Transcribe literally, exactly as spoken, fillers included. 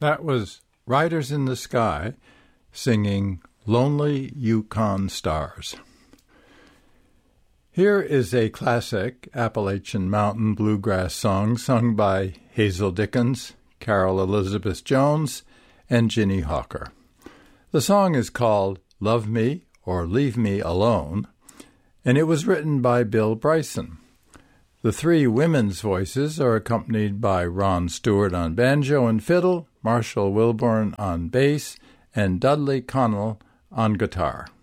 That was Riders in the Sky singing Lonely Yukon Stars. Here is a classic Appalachian Mountain bluegrass song sung by Hazel Dickens, Carol Elizabeth Jones, and Ginny Hawker. The song is called Love Me or Leave Me Alone, and it was written by Bill Bryson. The three women's voices are accompanied by Ron Stewart on banjo and fiddle, Marshall Wilburn on bass, and Dudley Connell on guitar.